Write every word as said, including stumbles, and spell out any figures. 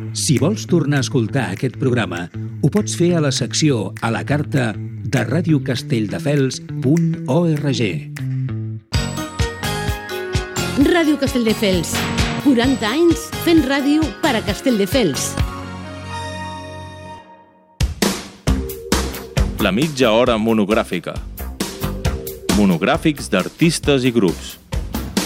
Si vols tornar a escoltar aquest programa, ho pots fer a la secció a la carta de radio castelldefels punt org. Ràdio Castelldefels. quaranta anys fent ràdio per a Castelldefels. La mitja hora monogràfica. Monogràfics d'artistes i grups.